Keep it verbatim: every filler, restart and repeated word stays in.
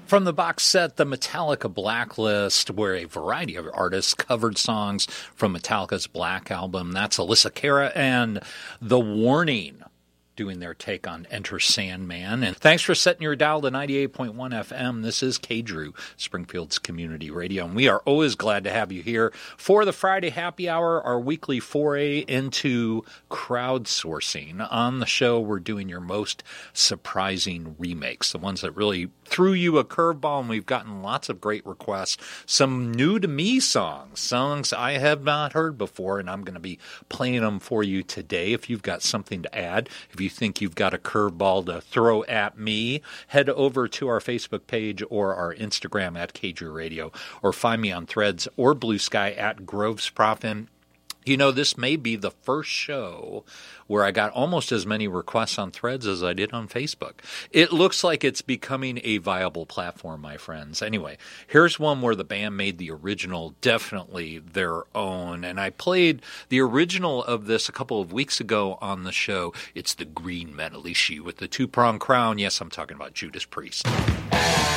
From the box set, the Metallica Blacklist, where a variety of artists covered songs from Metallica's Black Album. That's Alyssa Cara and The Warning doing their take on Enter Sandman. And thanks for setting your dial to ninety-eight point one F M. This is K-Drew, Springfield's community radio. And we are always glad to have you here for the Friday Happy Hour, our weekly foray into crowdsourcing. On the show, we're doing your most surprising remakes, the ones that really threw you a curveball, and we've gotten lots of great requests. Some new-to-me songs, songs I have not heard before, and I'm going to be playing them for you today. If you've got something to add, if you think you've got a curveball to throw at me, head over to our Facebook page or our Instagram at K Drew Radio, or find me on Threads or Blue Sky at Groves Profin. You know, this may be the first show where I got almost as many requests on Threads as I did on Facebook. It looks like it's becoming a viable platform, my friends. Anyway, here's one where the band made the original definitely their own. And I played the original of this a couple of weeks ago on the show. It's the Green Metalishi with the two-prong crown. Yes, I'm talking about Judas Priest.